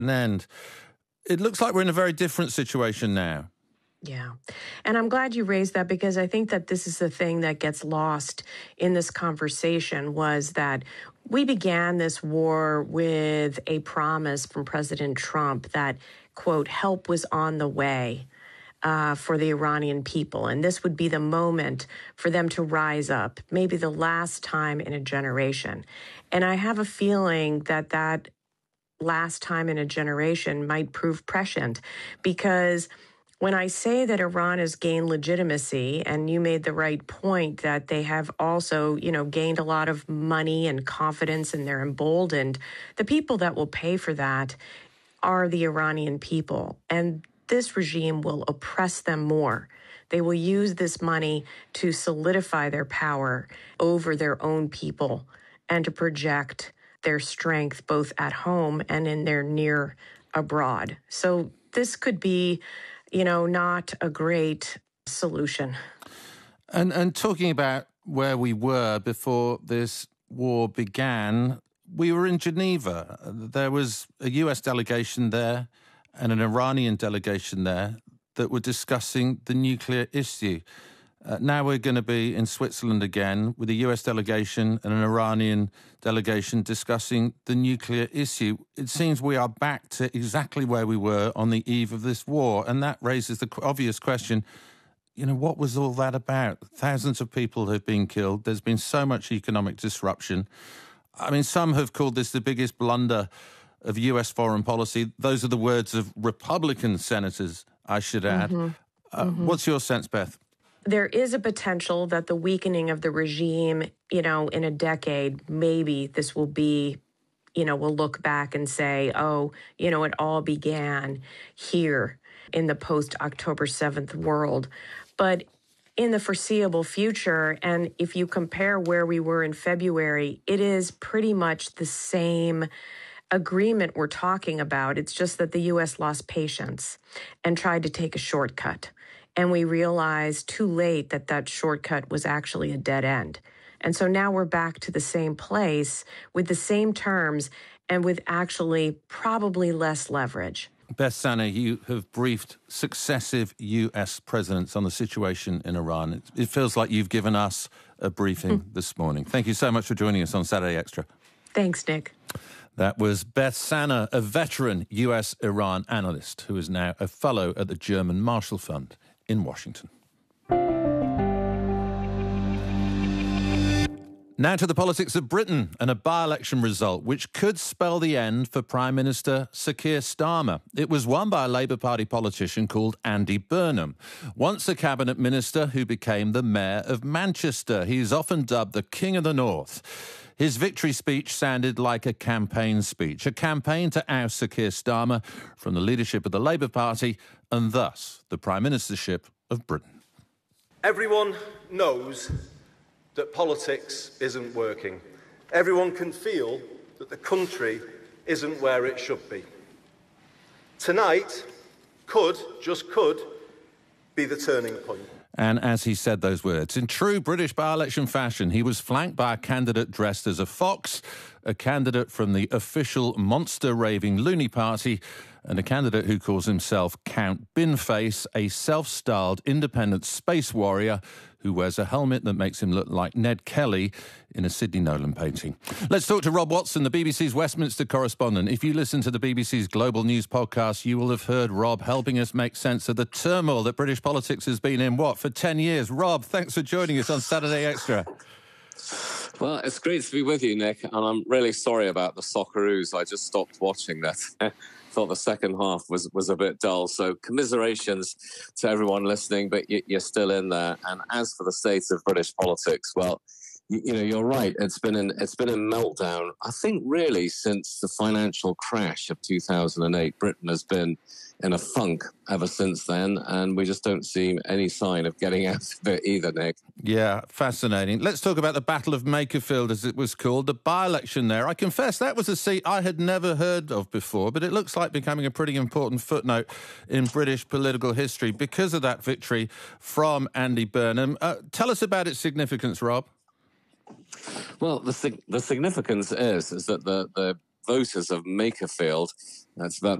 an end. It looks like we're in a very different situation now. Yeah. And I'm glad you raised that, because I think that this is the thing that gets lost in this conversation, was that we began this war with a promise from President Trump that, quote, help was on the way for the Iranian people. And this would be the moment for them to rise up, maybe the last time in a generation. And I have a feeling that that last time in a generation might prove prescient, because when I say that Iran has gained legitimacy, and you made the right point that they have also, gained a lot of money and confidence, and they're emboldened, the people that will pay for that are the Iranian people. And this regime will oppress them more. They will use this money to solidify their power over their own people and to project their strength both at home and in their near abroad. So this could be not a great solution. And talking about where we were before this war began, we were in Geneva. There was a US delegation there and an Iranian delegation there that were discussing the nuclear issue. Now we're going to be in Switzerland again with a US delegation and an Iranian delegation discussing the nuclear issue. It seems we are back to exactly where we were on the eve of this war. And that raises the obvious question, what was all that about? Thousands of people have been killed. There's been so much economic disruption. I mean, some have called this the biggest blunder of US foreign policy. Those are the words of Republican senators, I should add. What's your sense, Beth? There is a potential that the weakening of the regime, in a decade, maybe this will be, we'll look back and say, oh, it all began here in the post-October 7th world. But in the foreseeable future, and if you compare where we were in February, it is pretty much the same agreement we're talking about. It's just that the U.S. lost patience and tried to take a shortcut. And we realized too late that that shortcut was actually a dead end. And so now we're back to the same place with the same terms and with actually probably less leverage. Beth Sanner, you have briefed successive US presidents on the situation in Iran. It feels like you've given us a briefing this morning. Thank you so much for joining us on Saturday Extra. Thanks, Nick. That was Beth Sanner, a veteran US-Iran analyst who is now a fellow at the German Marshall Fund in Washington. Now to the politics of Britain and a by-election result which could spell the end for Prime Minister Sir Keir Starmer. It was won by a Labour Party politician called Andy Burnham, once a cabinet minister who became the mayor of Manchester. He's often dubbed the King of the North. His victory speech sounded like a campaign speech, a campaign to oust Sir Keir Starmer from the leadership of the Labour Party and thus the Prime Ministership of Britain. Everyone knows that politics isn't working. Everyone can feel that the country isn't where it should be. Tonight just could, be the turning point. And as he said those words, in true British by-election fashion, he was flanked by a candidate dressed as a fox, a candidate from the official monster-raving Looney Party, and a candidate who calls himself Count Binface, a self-styled independent space warrior who wears a helmet that makes him look like Ned Kelly in a Sidney Nolan painting. Let's talk to Rob Watson, the BBC's Westminster correspondent. If you listen to the BBC's Global News podcast, you will have heard Rob helping us make sense of the turmoil that British politics has been in, for 10 years. Rob, thanks for joining us on Saturday Extra. Well, it's great to be with you, Nick, and I'm really sorry about the Socceroos. I just stopped watching that. Thought the second half was a bit dull. So commiserations to everyone listening, but you're still in there. And as for the state of British politics, well, you're right. It's been a meltdown. I think really since the financial crash of 2008, Britain has been in a funk ever since then, and we just don't see any sign of getting out of it either, Nick. Yeah, fascinating. Let's talk about the Battle of Makerfield, as it was called, the by-election there. I confess that was a seat I had never heard of before, but it looks like becoming a pretty important footnote in British political history because of that victory from Andy Burnham. Tell us about its significance, Rob. Well, the significance is that the voters of Makerfield. That's about